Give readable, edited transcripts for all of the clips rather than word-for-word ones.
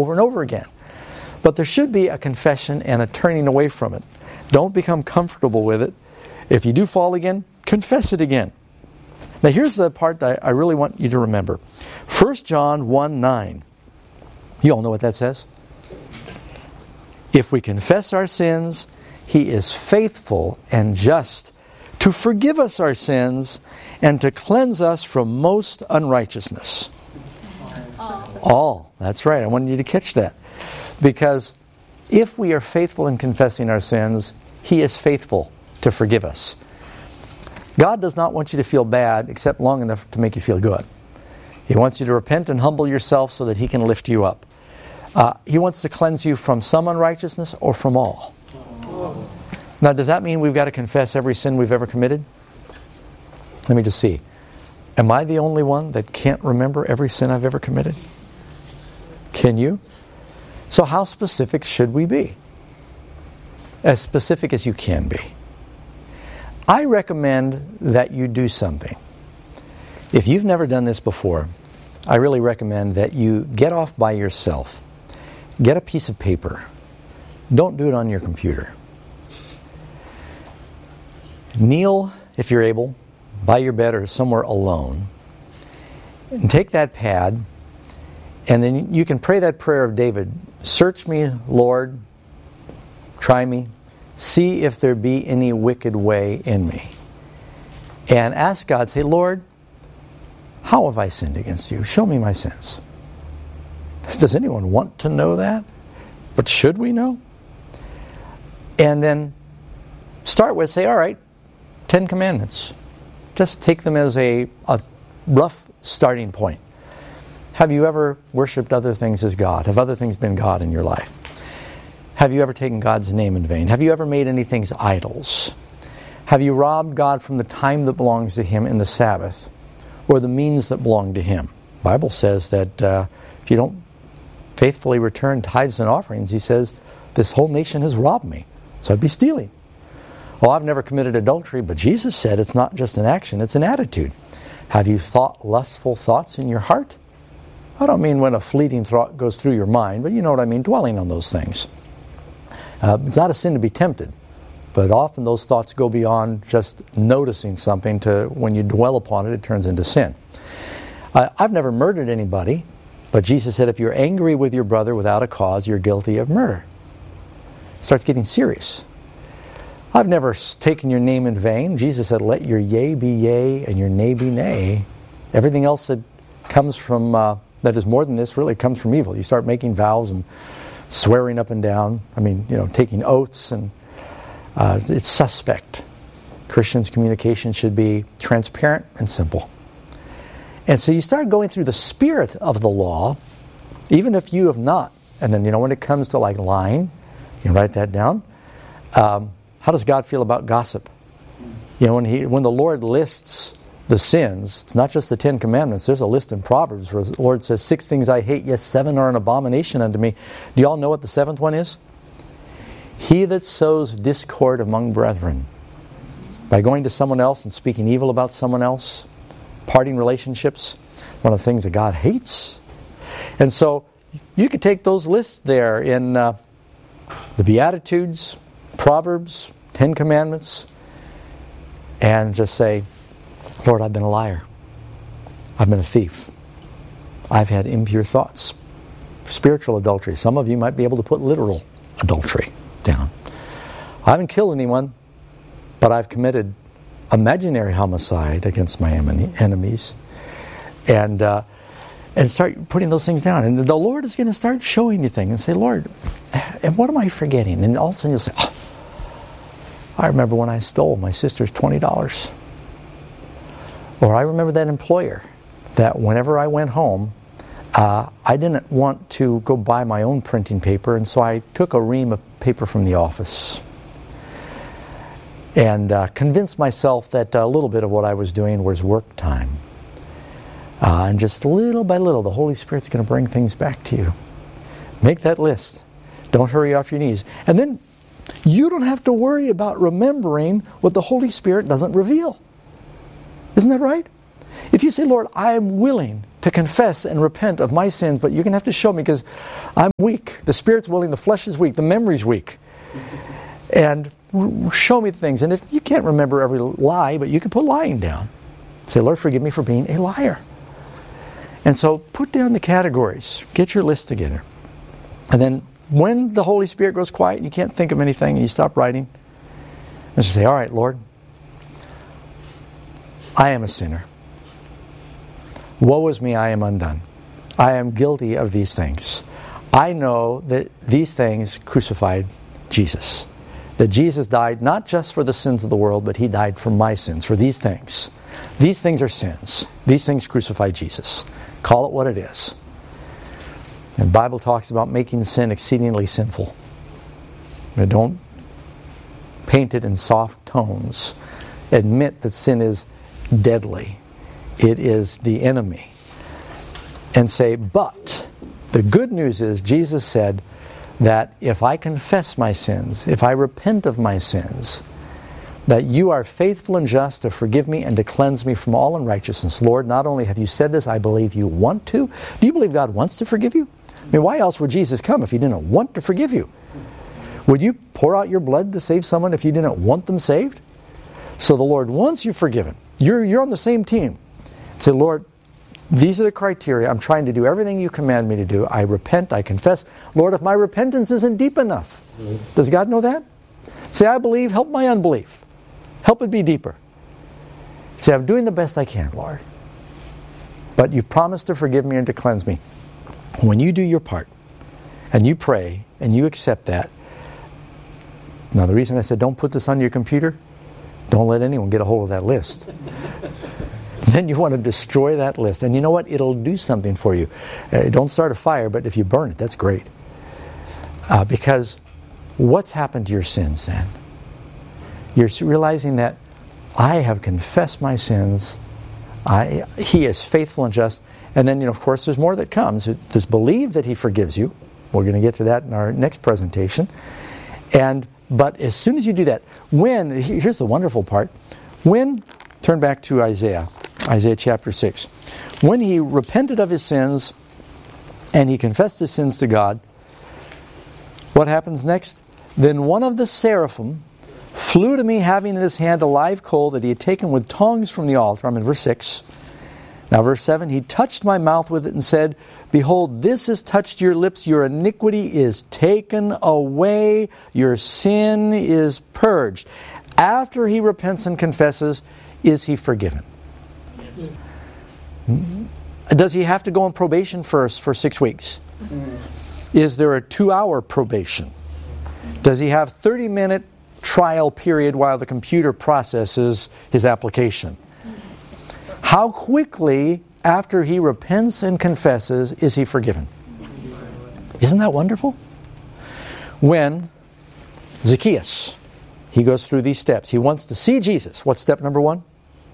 over and over again. But there should be a confession and a turning away from it. Don't become comfortable with it. If you do fall again, confess it again. Now here's the part that I really want you to remember. 1 John 1:9. You all know what that says? If we confess our sins, He is faithful and just to forgive us our sins and to cleanse us from most unrighteousness. All. That's right. I wanted you to catch that. Because if we are faithful in confessing our sins, He is faithful to forgive us. God does not want you to feel bad except long enough to make you feel good. He wants you to repent and humble yourself so that He can lift you up. He wants to cleanse you from some unrighteousness or from all. Now, does that mean we've got to confess every sin we've ever committed? Let me just see. Am I the only one that can't remember every sin I've ever committed? Can you? So how specific should we be? As specific as you can be. I recommend that you do something. If you've never done this before, I really recommend that you get off by yourself. Get a piece of paper. Don't do it on your computer. Kneel, if you're able, by your bed or somewhere alone. And take that pad, and then you can pray that prayer of David. Search me, Lord. Try me. See if there be any wicked way in me. And ask God, say, Lord, how have I sinned against you? Show me my sins. Does anyone want to know that? But should we know? And then start with, say, all right, 10 Commandments. Just take them as a rough starting point. Have you ever worshipped other things as God? Have other things been God in your life? Have you ever taken God's name in vain? Have you ever made any things idols? Have you robbed God from the time that belongs to Him in the Sabbath or the means that belong to Him? The Bible says that if you don't faithfully return tithes and offerings, He says, this whole nation has robbed me. So I'd be stealing. Well, I've never committed adultery, but Jesus said it's not just an action, it's an attitude. Have you thought lustful thoughts in your heart? I don't mean when a fleeting thought goes through your mind, but you know what I mean, dwelling on those things. It's not a sin to be tempted, but often those thoughts go beyond just noticing something to when you dwell upon it, it turns into sin. I've never murdered anybody, but Jesus said if you're angry with your brother without a cause, you're guilty of murder. It starts getting serious. I've never taken your name in vain. Jesus said, let your yea be yea and your nay be nay. Everything else that comes from, that is more than this, really comes from evil. You start making vows and swearing up and down. Taking oaths, and it's suspect. Christians' communication should be transparent and simple. And so you start going through the spirit of the law, even if you have not. And then, when it comes to like lying, you write that down. How does God feel about gossip? When the Lord lists the sins, it's not just the 10 Commandments. There's a list in Proverbs where the Lord says, 6 things I hate, yes, 7 are an abomination unto me. Do you all know what the 7th one is? He that sows discord among brethren. By going to someone else and speaking evil about someone else, parting relationships, one of the things that God hates. And so you could take those lists there in the Beatitudes, Proverbs, 10 Commandments, and just say, Lord, I've been a liar. I've been a thief. I've had impure thoughts. Spiritual adultery. Some of you might be able to put literal adultery down. I haven't killed anyone, but I've committed imaginary homicide against my enemies. And start putting those things down. And the Lord is going to start showing you things and say, Lord, and what am I forgetting? And all of a sudden you'll say, I remember when I stole my sister's $20. Or I remember that employer that whenever I went home, I didn't want to go buy my own printing paper, and so I took a ream of paper from the office and convinced myself that a little bit of what I was doing was work time. And just little by little, the Holy Spirit's going to bring things back to you. Make that list. Don't hurry off your knees. And then you don't have to worry about remembering what the Holy Spirit doesn't reveal. Isn't that right? If you say, Lord, I am willing to confess and repent of my sins, but you're going to have to show me because I'm weak. The Spirit's willing, the flesh is weak, the memory's weak. And show me the things. And if you can't remember every lie, but you can put lying down. Say, Lord, forgive me for being a liar. And so put down the categories. Get your list together. And then when the Holy Spirit goes quiet and you can't think of anything and you stop writing, and say, all right, Lord, I am a sinner. Woe is me, I am undone. I am guilty of these things. I know that these things crucified Jesus. That Jesus died not just for the sins of the world, but He died for my sins, for these things. These things are sins. These things crucify Jesus. Call it what it is. And the Bible talks about making sin exceedingly sinful. But don't paint it in soft tones. Admit that sin is deadly. It is the enemy. And say, but the good news is Jesus said that if I confess my sins, if I repent of my sins, that you are faithful and just to forgive me and to cleanse me from all unrighteousness. Lord, not only have you said this, I believe you want to. Do you believe God wants to forgive you? I mean, why else would Jesus come if He didn't want to forgive you? Would you pour out your blood to save someone if you didn't want them saved? So the Lord wants you forgiven. You're on the same team. Say, Lord, these are the criteria. I'm trying to do everything you command me to do. I repent, I confess. Lord, if my repentance isn't deep enough, does God know that? Say, I believe, help my unbelief. Help it be deeper. Say, I'm doing the best I can, Lord. But you've promised to forgive me and to cleanse me. When you do your part, and you pray, and you accept that. Now, the reason I said don't put this on your computer, don't let anyone get a hold of that list. Then you want to destroy that list. And you know what? It'll do something for you. Don't start a fire, but if you burn it, that's great. Because what's happened to your sins then? You're realizing that I have confessed my sins. He is faithful and just. And then, of course, there's more that comes. Just believe that He forgives you. We're going to get to that in our next presentation. But as soon as you do that, here's the wonderful part. Turn back to Isaiah chapter 6. When he repented of his sins and he confessed his sins to God, what happens next? Then one of the seraphim flew to me, having in his hand a live coal that he had taken with tongs from the altar. I'm in verse 6. Now verse 7, he touched my mouth with it and said, behold, this has touched your lips. Your iniquity is taken away. Your sin is purged. After he repents and confesses, is he forgiven? Does he have to go on probation first for 6 weeks? Is there a 2-hour probation? Does he have 30-minute trial period while the computer processes his application? How quickly after he repents and confesses is he forgiven? Isn't that wonderful? When Zacchaeus, he goes through these steps. He wants to see Jesus. What's step number 1?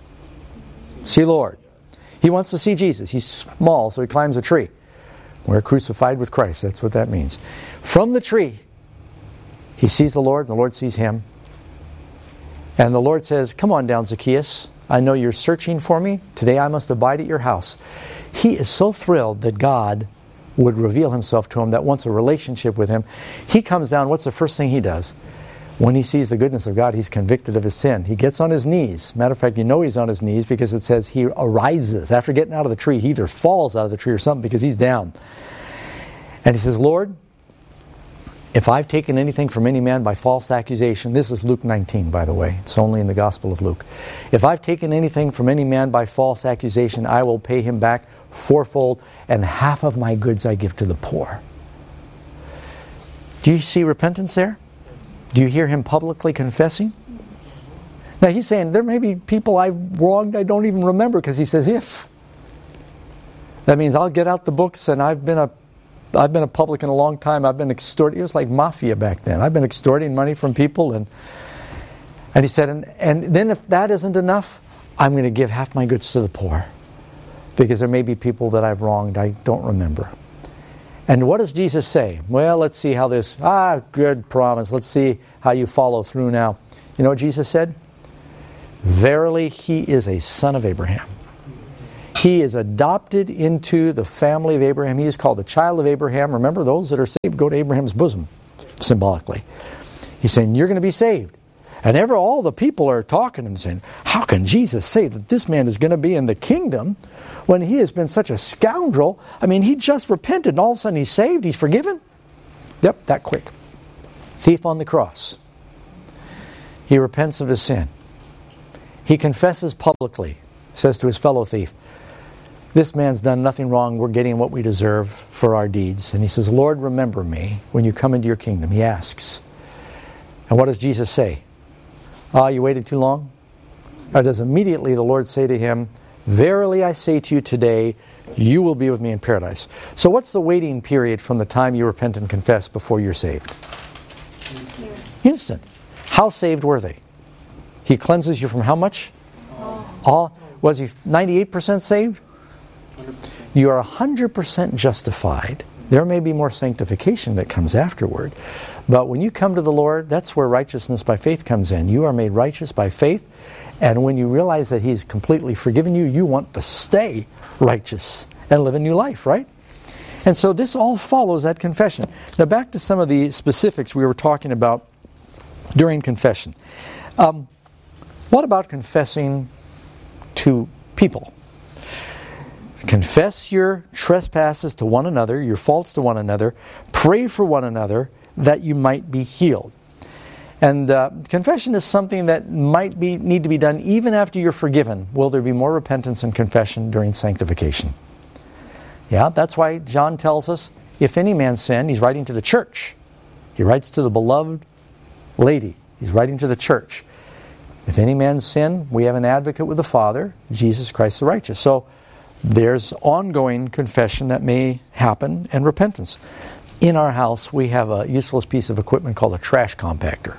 See Lord. He wants to see Jesus. He's small, so he climbs a tree. We're crucified with Christ. That's what that means. From the tree, he sees the Lord, and the Lord sees him. And the Lord says, come on down, Zacchaeus. I know you're searching for me. Today I must abide at your house. He is so thrilled that God would reveal Himself to him, that wants a relationship with Him. He comes down. What's the first thing he does? When he sees the goodness of God, he's convicted of his sin. He gets on his knees. Matter of fact, you know he's on his knees because it says he arises. After getting out of the tree, he either falls out of the tree or something because he's down. And he says, Lord, if I've taken anything from any man by false accusation, this is Luke 19, by the way. It's only in the Gospel of Luke. If I've taken anything from any man by false accusation, I will pay him back fourfold, and half of my goods I give to the poor. Do you see repentance there? Do you hear him publicly confessing? Now he's saying, there may be people I've wronged I don't even remember, because he says, if. That means I'll get out the books, and I've been a publican a long time. I've been extorting. It was like mafia back then. I've been extorting money from people. And he said, and then if that isn't enough, I'm going to give half my goods to the poor. Because there may be people that I've wronged I don't remember. And what does Jesus say? Well, let's see how this, good promise. Let's see how you follow through now. You know what Jesus said? Verily, he is a son of Abraham. He is adopted into the family of Abraham. He is called the child of Abraham. Remember, those that are saved go to Abraham's bosom, symbolically. He's saying, you're going to be saved. And all the people are talking and saying, how can Jesus say that this man is going to be in the kingdom when he has been such a scoundrel? I mean, he just repented and all of a sudden he's saved, he's forgiven? Yep, that quick. Thief on the cross. He repents of his sin. He confesses publicly, says to his fellow thief, this man's done nothing wrong, we're getting what we deserve for our deeds. And he says, Lord, remember me when you come into your kingdom. He asks. And what does Jesus say? You waited too long? Or does immediately the Lord say to him, verily I say to you today, you will be with me in paradise. So what's the waiting period from the time you repent and confess before you're saved? Instant. How saved were they? He cleanses you from how much? All. Was he 98% saved? 100%. You are 100% justified. There may be more sanctification that comes afterward. But when you come to the Lord, that's where righteousness by faith comes in. You are made righteous by faith. And when you realize that He's completely forgiven you, you want to stay righteous and live a new life, right? And so this all follows that confession. Now back to some of the specifics we were talking about during confession. What about confessing to people? Confess your trespasses to one another, your faults to one another. Pray for one another that you might be healed. And confession is something that might need to be done even after you're forgiven. Will there be more repentance and confession during sanctification? Yeah, that's why John tells us, if any man sin, he's writing to the church. He writes to the beloved lady. He's writing to the church. If any man sin, we have an advocate with the Father, Jesus Christ the righteous. So there's ongoing confession that may happen and repentance. In our house, we have a useless piece of equipment called a trash compactor.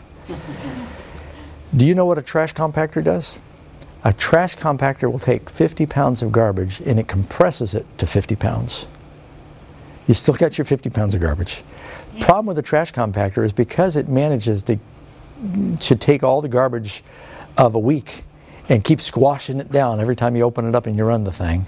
Do you know what a trash compactor does? A trash compactor will take 50 pounds of garbage and it compresses it to 50 pounds. You still got your 50 pounds of garbage. Problem with the trash compactor is because it manages to take all the garbage of a week and keep squashing it down every time you open it up and you run the thing.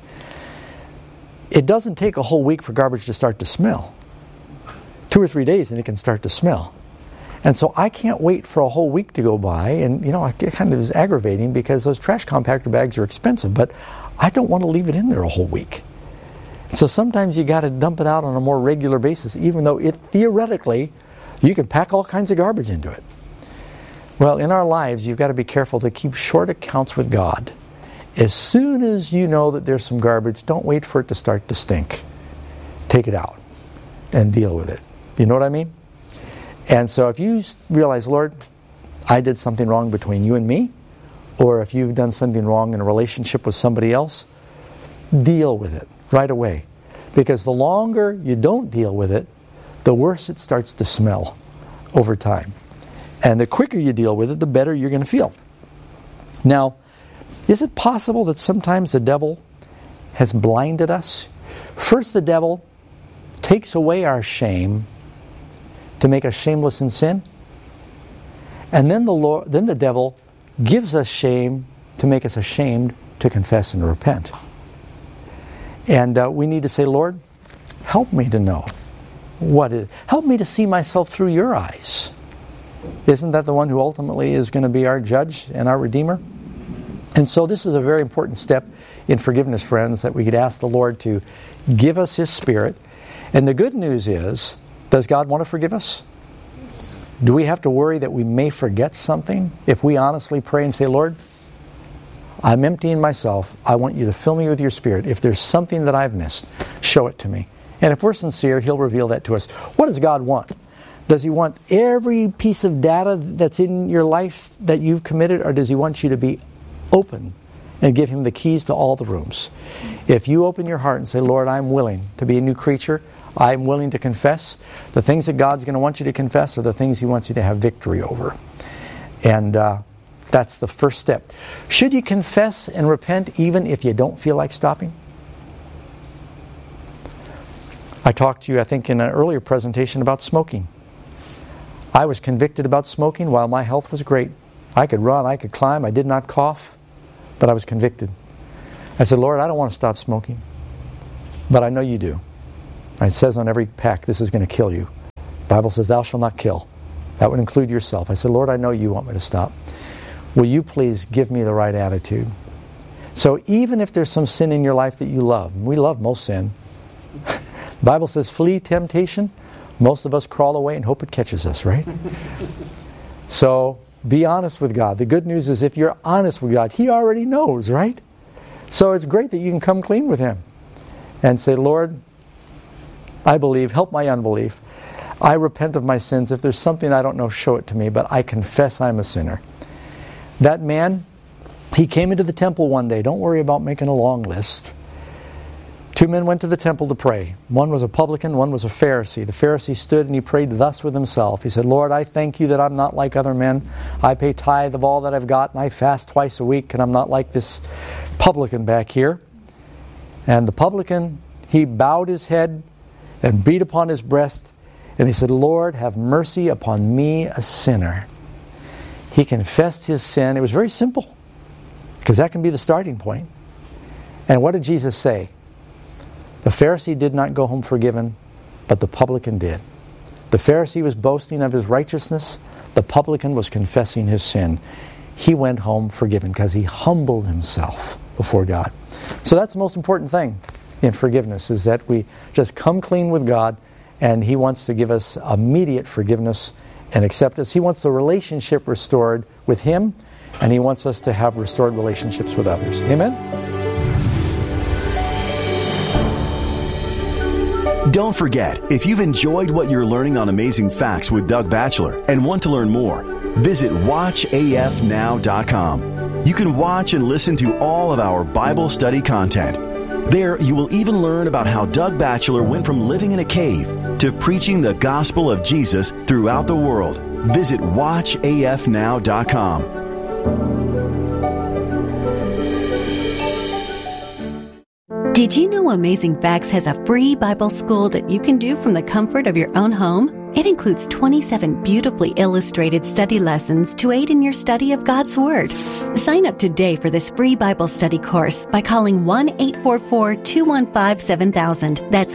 It doesn't take a whole week for garbage to start to smell. 2 or 3 days and it can start to smell. And so I can't wait for a whole week to go by, and it kind of is aggravating because those trash compactor bags are expensive, but I don't want to leave it in there a whole week. So sometimes you got to dump it out on a more regular basis, even though theoretically you can pack all kinds of garbage into it. Well, in our lives, you've got to be careful to keep short accounts with God. As soon as you know that there's some garbage, don't wait for it to start to stink. Take it out and deal with it. You know what I mean? And so if you realize, Lord, I did something wrong between you and me, or if you've done something wrong in a relationship with somebody else, deal with it right away. Because the longer you don't deal with it, the worse it starts to smell over time. And the quicker you deal with it, the better you're going to feel. Now, is it possible that sometimes the devil has blinded us? First, the devil takes away our shame to make us shameless in sin. And then the devil gives us shame to make us ashamed to confess and repent. And we need to say, Lord, help me to know help me to see myself through your eyes. Isn't that the one who ultimately is going to be our judge and our Redeemer? And so this is a very important step in forgiveness, friends, that we could ask the Lord to give us His Spirit. And the good news is, does God want to forgive us? Do we have to worry that we may forget something? If we honestly pray and say, Lord, I'm emptying myself. I want you to fill me with your Spirit. If there's something that I've missed, show it to me. And if we're sincere, He'll reveal that to us. What does God want? Does He want every piece of data that's in your life that you've committed, or does He want you to be open and give Him the keys to all the rooms? If you open your heart and say, Lord, I'm willing to be a new creature, I'm willing to confess, the things that God's going to want you to confess are the things He wants you to have victory over. And that's the first step. Should you confess and repent even if you don't feel like stopping? I talked to you, I think, in an earlier presentation about smoking. I was convicted about smoking while my health was great. I could run, I could climb, I did not cough, but I was convicted. I said, Lord, I don't want to stop smoking, but I know you do. It says on every pack, this is going to kill you. The Bible says, thou shalt not kill. That would include yourself. I said, Lord, I know you want me to stop. Will you please give me the right attitude? So even if there's some sin in your life that you love, and we love most sin. The Bible says, flee temptation. Most of us crawl away and hope it catches us, right? So be honest with God. The good news is if you're honest with God, He already knows, right? So it's great that you can come clean with Him and say, Lord, I believe, help my unbelief. I repent of my sins. If there's something I don't know, show it to me, but I confess I'm a sinner. That man, he came into the temple one day. Don't worry about making a long list. 2 men went to the temple to pray. One was a publican, one was a Pharisee. The Pharisee stood and he prayed thus with himself. He said, Lord, I thank you that I'm not like other men. I pay tithe of all that I've got, and I fast twice a week, and I'm not like this publican back here. And the publican, he bowed his head and beat upon his breast, and he said, Lord, have mercy upon me, a sinner. He confessed his sin. It was very simple, because that can be the starting point. And what did Jesus say? The Pharisee did not go home forgiven, but the publican did. The Pharisee was boasting of his righteousness. The publican was confessing his sin. He went home forgiven because he humbled himself before God. So that's the most important thing in forgiveness, is that we just come clean with God, and He wants to give us immediate forgiveness and acceptance. He wants the relationship restored with Him, and He wants us to have restored relationships with others. Amen? Don't forget, if you've enjoyed what you're learning on Amazing Facts with Doug Batchelor and want to learn more, visit watchafnow.com. You can watch and listen to all of our Bible study content. There, you will even learn about how Doug Batchelor went from living in a cave to preaching the gospel of Jesus throughout the world. Visit watchafnow.com. Did you know Amazing Facts has a free Bible school that you can do from the comfort of your own home? It includes 27 beautifully illustrated study lessons to aid in your study of God's Word. Sign up today for this free Bible study course by calling 1-844-215-7000. That's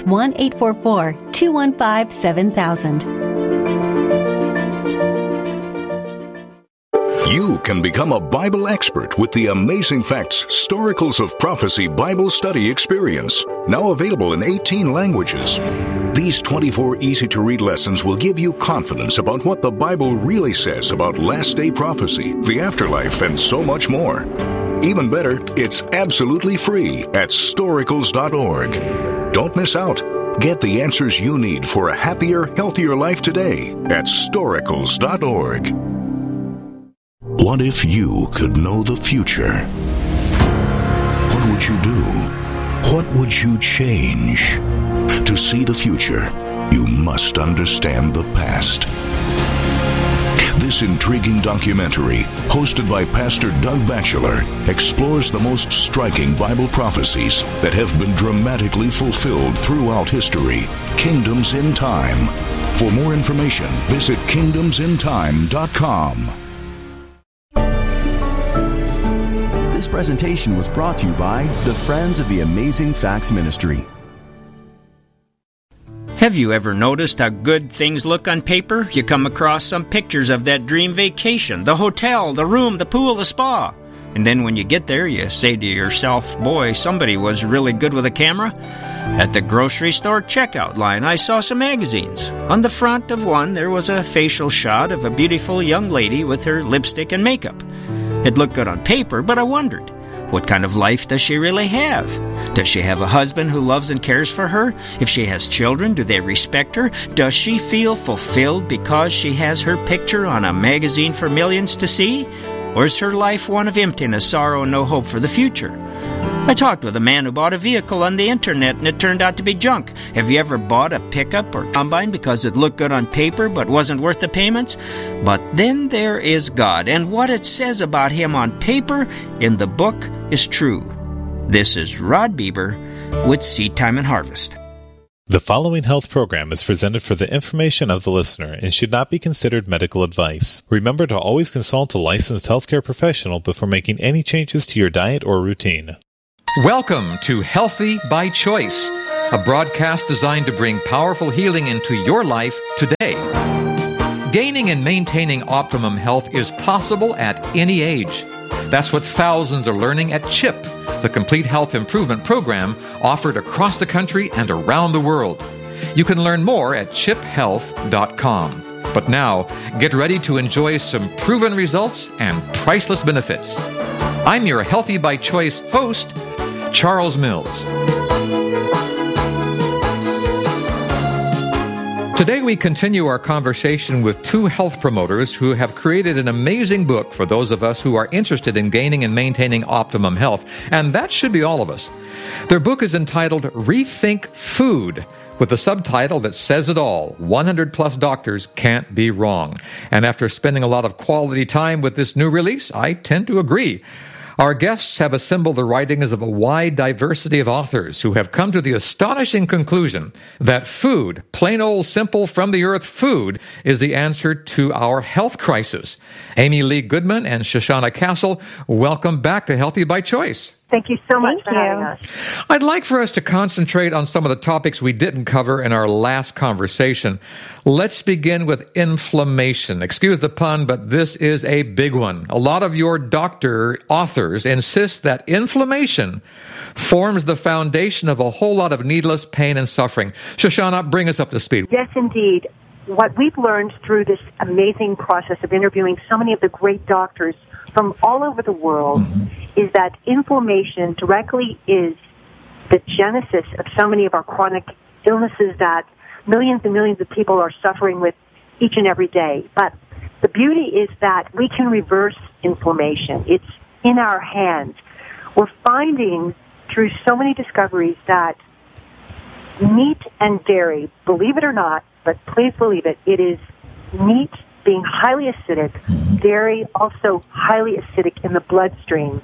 1-844-215-7000. You can become a Bible expert with the Amazing Facts Storicals of Prophecy Bible Study Experience, now available in 18 languages. These 24 easy-to-read lessons will give you confidence about what the Bible really says about last-day prophecy, the afterlife, and so much more. Even better, it's absolutely free at storicals.org. Don't miss out. Get the answers you need for a happier, healthier life today at storicals.org. What if you could know the future? What would you do? What would you change? To see the future, you must understand the past. This intriguing documentary, hosted by Pastor Doug Batchelor, explores the most striking Bible prophecies that have been dramatically fulfilled throughout history. Kingdoms in Time. For more information, visit kingdomsintime.com. This presentation was brought to you by the Friends of the Amazing Facts Ministry. Have you ever noticed how good things look on paper? You come across some pictures of that dream vacation, the hotel, the room, the pool, the spa. And then when you get there, you say to yourself, boy, somebody was really good with a camera. At the grocery store checkout line, I saw some magazines. On the front of one, there was a facial shot of a beautiful young lady with her lipstick and makeup. It looked good on paper, but I wondered, what kind of life does she really have? Does she have a husband who loves and cares for her? If she has children, do they respect her? Does she feel fulfilled because she has her picture on a magazine for millions to see? Or is her life one of emptiness, sorrow, and no hope for the future? I talked with a man who bought a vehicle on the internet and it turned out to be junk. Have you ever bought a pickup or combine because it looked good on paper but wasn't worth the payments? But then there is God, and what it says about Him on paper in the book is true. This is Rod Bieber with Seed Time and Harvest. The following health program is presented for the information of the listener and should not be considered medical advice. Remember to always consult a licensed healthcare professional before making any changes to your diet or routine. Welcome to Healthy by Choice, a broadcast designed to bring powerful healing into your life today. Gaining and maintaining optimum health is possible at any age. That's what thousands are learning at CHIP, the Complete Health Improvement Program offered across the country and around the world. You can learn more at chiphealth.com. But now, get ready to enjoy some proven results and priceless benefits. I'm your Healthy by Choice host, Charles Mills. Today we continue our conversation with two health promoters who have created an amazing book for those of us who are interested in gaining and maintaining optimum health, and that should be all of us. Their book is entitled Rethink Food, with a subtitle that says it all: 100 plus doctors can't be wrong. And after spending a lot of quality time with this new release, I tend to agree. Our guests have assembled the writings of a wide diversity of authors who have come to the astonishing conclusion that food, plain old simple from the earth food, is the answer to our health crisis. Amy Lee Goodman and Shoshana Castle, welcome back to Healthy by Choice. Thank you so much for having us. I'd like for us to concentrate on some of the topics we didn't cover in our last conversation. Let's begin with inflammation. Excuse the pun, but this is a big one. A lot of your authors insist that inflammation forms the foundation of a whole lot of needless pain and suffering. Shoshana, bring us up to speed. Yes, indeed. What we've learned through this amazing process of interviewing so many of the great doctors from all over the world is that inflammation directly is the genesis of so many of our chronic illnesses that millions and millions of people are suffering with each and every day. But the beauty is that we can reverse inflammation. It's in our hands. We're finding through so many discoveries that meat and dairy, believe it or not, but please believe it, it is meat being highly acidic, dairy also highly acidic in the bloodstream,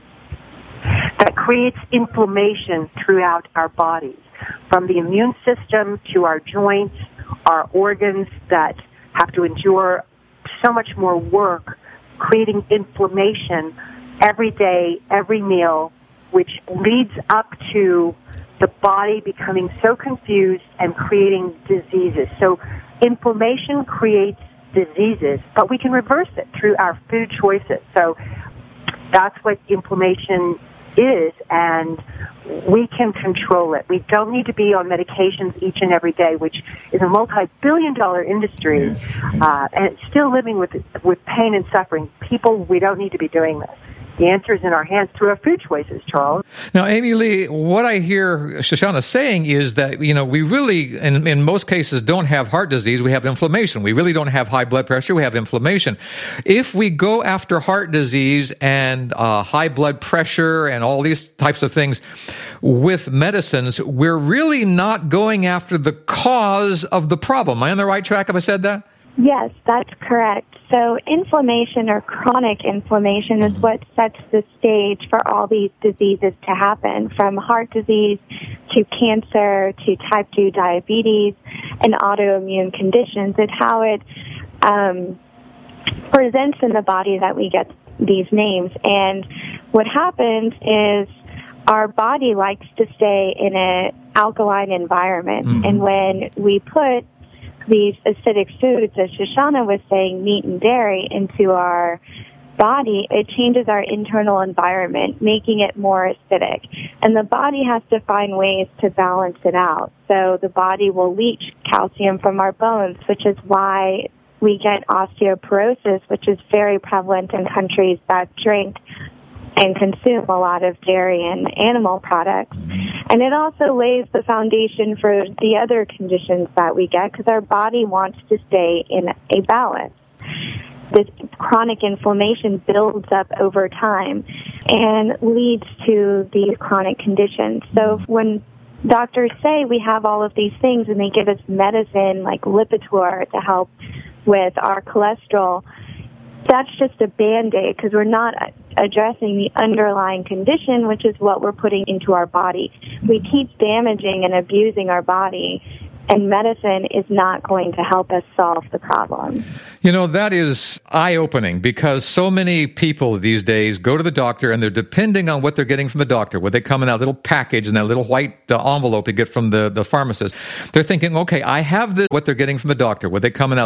that creates inflammation throughout our bodies, from the immune system to our joints, our organs that have to endure so much more work, creating inflammation every day, every meal, which leads up to the body becoming so confused and creating diseases. So inflammation creates diseases, but we can reverse it through our food choices. So that's what inflammation is, and we can control it. We don't need to be on medications each and every day, which is a multi-billion-dollar industry, and it's still living with pain and suffering. People, we don't need to be doing this. The answer is in our hands through our food choices, Charles. Now, Amy Lee, what I hear Shoshana saying is that, we really, in most cases, don't have heart disease. We have inflammation. We really don't have high blood pressure. We have inflammation. If we go after heart disease and high blood pressure and all these types of things with medicines, we're really not going after the cause of the problem. Am I on the right track if I said that? Yes, that's correct. So inflammation or chronic inflammation is what sets the stage for all these diseases to happen, from heart disease to cancer to type 2 diabetes and autoimmune conditions. It's how it presents in the body that we get these names. And what happens is our body likes to stay in an alkaline environment. And when we put these acidic foods, as Shoshana was saying, meat and dairy, into our body, it changes our internal environment, making it more acidic. And the body has to find ways to balance it out. So the body will leach calcium from our bones, which is why we get osteoporosis, which is very prevalent in countries that drink and consume a lot of dairy and animal products. And it also lays the foundation for the other conditions that we get, because our body wants to stay in a balance. This chronic inflammation builds up over time and leads to these chronic conditions. So when doctors say we have all of these things and they give us medicine like Lipitor to help with our cholesterol, that's just a Band-Aid, because we're not addressing the underlying condition, which is what we're putting into our body. We keep damaging and abusing our body And medicine is not going to help us solve the problem. You know, that is eye-opening because so many people these days go to the doctor and they're depending on what they're getting from the doctor. When they come in that little package and that little white envelope you get from the pharmacist, they're thinking, okay, I have what they're getting from the doctor. When they come in that